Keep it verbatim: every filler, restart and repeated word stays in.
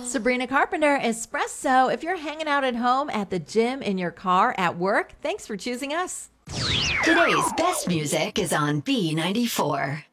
Sabrina Carpenter, Espresso. If you're hanging out at home, at the gym, in your car, at work, thanks for choosing us. Today's best music is on B ninety-four.